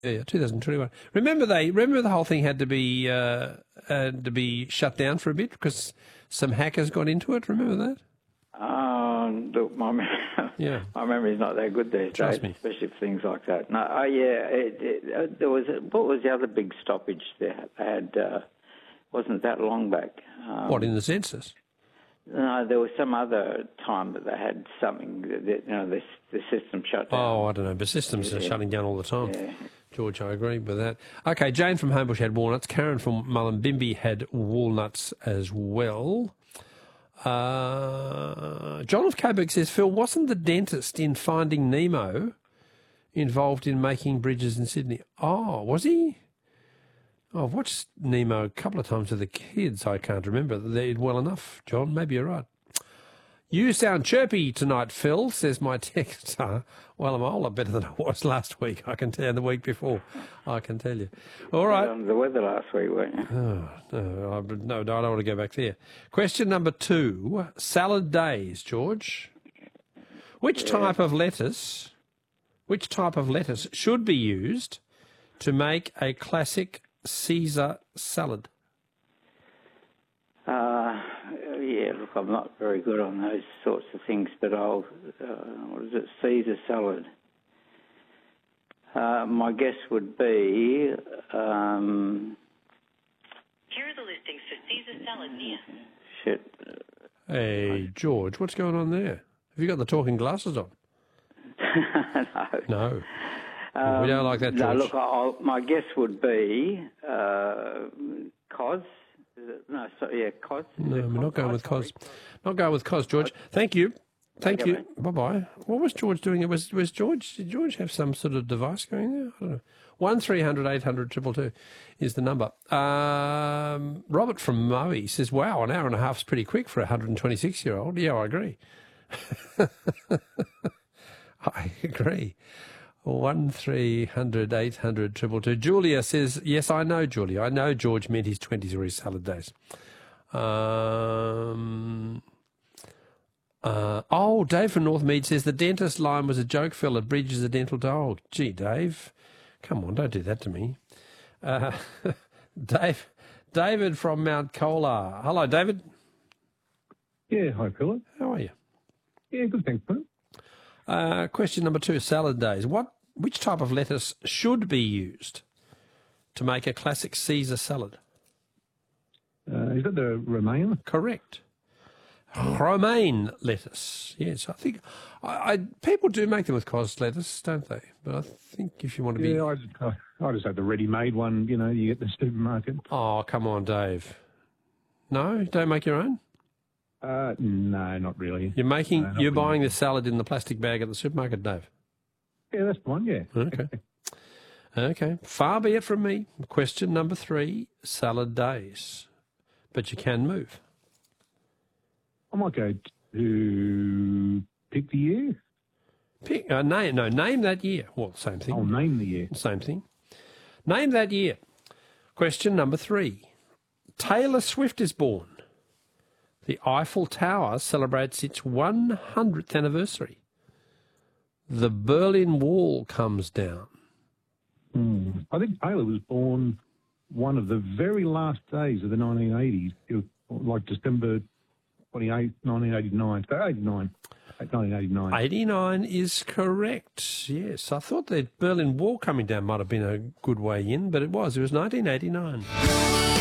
Yeah, 2021. Remember the whole thing had to be shut down for a bit because some hackers got into it. Remember that? Look, my memory's not that good these days, especially for things like that. No, there was what was the other big stoppage they had? Wasn't that long back? What, in the census? No, there was some other time that they had something that the system shut down. Oh, I don't know, but systems are shutting down all the time. Yeah. George, I agree with that. Okay, Jane from Homebush had walnuts. Karen from Mullumbimby had walnuts as well. John of Coburg says, Phil, wasn't the dentist in Finding Nemo involved in making bridges in Sydney? Oh, was he? Oh, I've watched Nemo a couple of times with the kids. I can't remember. They're well enough, John. Maybe you're right. You sound chirpy tonight, Phil, says my texter. Well, I'm a whole lot better than I was last week, I can tell you, the week before, I can tell you. All right. On the weather last week, weren't you? No, I don't want to go back there. Question number 2, salad days, George. Which type of lettuce should be used to make a classic Caesar salad? Yeah, look, I'm not very good on those sorts of things, but what is it, Caesar salad? My guess would be... Here are the listings for Caesar salad near. Shit. Hey, George, what's going on there? Have you got the talking glasses on? No. No. We don't like that, George. No, look, my guess would be cos. Cos. No, we're not going with cos. Not going with cos, George. Thank you. Thank you. Bye-bye. What was George doing? Was George? Did George have some sort of device going there? I don't know. 1300 800 222 is the number. Robert from Moe says, "Wow, an hour and a half is pretty quick for a 126-year-old." Yeah, I agree. I agree. 1300 800 222. Julia says, yes, I know, Julia. I know George meant his 20s or his salad days. Dave from Northmead says, the dentist line was a joke, fella. Bridge is a dental dog. Gee, Dave, come on, don't do that to me. David from Mount Colar. Hello, David. Yeah, hi, Philip. How are you? Yeah, good, thanks, mate. Question number 2, salad days. Which type of lettuce should be used to make a classic Caesar salad? Is that the romaine? Correct. Romaine lettuce. Yes, I think people do make them with cos lettuce, don't they? But I think if you want to be... Yeah, I just have the ready-made one, you get the supermarket. Oh, come on, Dave. No? Don't make your own? No, not really. You're buying the salad in the plastic bag at the supermarket, Dave? Yeah, that's fine, yeah. Okay. Okay. Far be it from me. Question number 3, salad days. But you can move. I might go to pick the year. Name that year. Well, same thing. I'll name the year. Same thing. Name that year. Question number 3. Taylor Swift is born. The Eiffel Tower celebrates its 100th anniversary. The Berlin Wall comes down. I think Taylor was born one of the very last days of the 1980s. It was like December 28, 1989. So 1989. 89 is correct, yes. I thought the Berlin Wall coming down might have been a good way in, but it was. It was 1989.